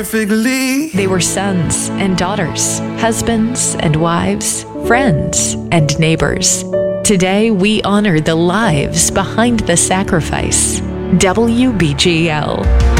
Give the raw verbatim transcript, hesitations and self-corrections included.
perfectly. They were sons and daughters, husbands and wives, friends and neighbors. Today, we honor the lives behind the sacrifice. W B G L.